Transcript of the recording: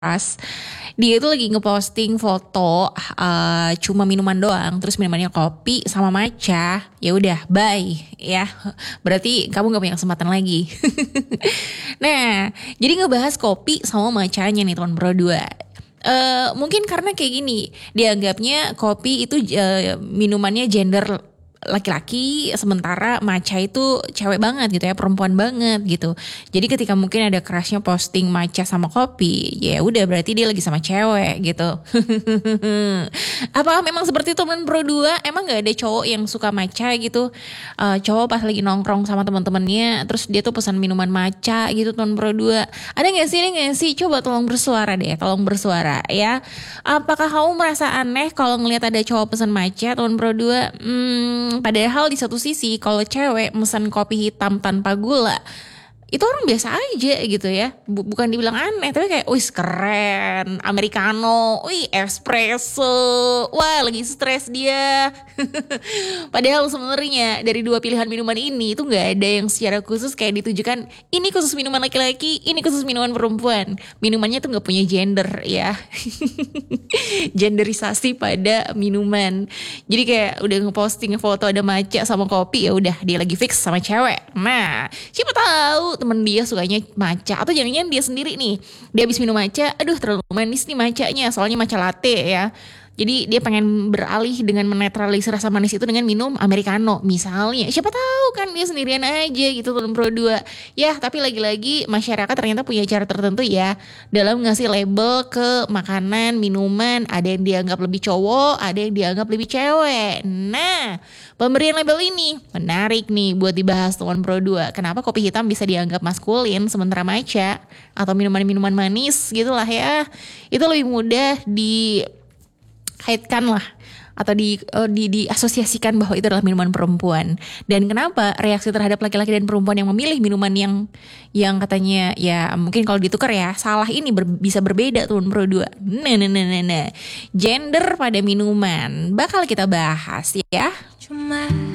dia itu lagi ngeposting foto cuma minuman doang, terus minumannya kopi sama matcha. Ya udah, bye ya. Berarti kamu nggak punya kesempatan lagi. Nah, jadi ngebahas kopi sama matchanya nih teman Bro 2. Mungkin karena kayak gini, dianggapnya kopi itu minumannya gender laki-laki, sementara matcha itu cewek banget gitu ya, perempuan banget gitu. Jadi ketika mungkin ada crushnya posting matcha sama kopi, ya udah berarti dia lagi sama cewek gitu. Apakah memang seperti itu teman Bro 2? Emang gak ada cowok yang suka matcha gitu? Cowok pas lagi nongkrong sama teman-temannya, terus dia tuh pesan minuman matcha gitu teman Bro 2. Ada gak sih? Ada gak sih? Coba tolong bersuara deh, tolong bersuara ya. Apakah kamu merasa aneh kalau ngelihat ada cowok pesan matcha teman Bro 2? Padahal di satu sisi kalau cewek pesan kopi hitam tanpa gula, itu orang biasa aja gitu ya. Bukan dibilang aneh, tapi kayak wih keren, americano, wih espresso, wah lagi stres dia. Padahal sebenarnya dari dua pilihan minuman ini itu nggak ada yang secara khusus kayak ditujukan ini khusus minuman laki-laki, ini khusus minuman perempuan. Minumannya tuh nggak punya gender ya. Genderisasi pada minuman. Jadi kayak udah ngeposting foto ada matcha sama kopi, ya udah dia lagi fix sama cewek. Nah, siapa tahu temen dia sukanya matcha, atau jangan-jangan dia sendiri nih, dia habis minum matcha, aduh terlalu manis nih matchanya, soalnya matcha latte ya. Jadi dia pengen beralih dengan menetralisir rasa manis itu dengan minum americano misalnya. Siapa tahu kan dia sendirian aja gitu teman Pro 2. Ya, tapi lagi-lagi masyarakat ternyata punya cara tertentu ya dalam ngasih label ke makanan, minuman. Ada yang dianggap lebih cowok, ada yang dianggap lebih cewek. Nah, pemberian label ini menarik nih buat dibahas teman Pro 2. Kenapa kopi hitam bisa dianggap maskulin sementara matcha atau minuman-minuman manis gitulah ya, itu lebih mudah dikaitkan lah atau diasosiasikan bahwa itu adalah minuman perempuan. Dan kenapa reaksi terhadap laki-laki dan perempuan yang memilih minuman yang katanya ya mungkin kalau ditukar ya salah ini bisa berbeda tuh Pro 2. Nah. Gender pada minuman bakal kita bahas ya. Cuma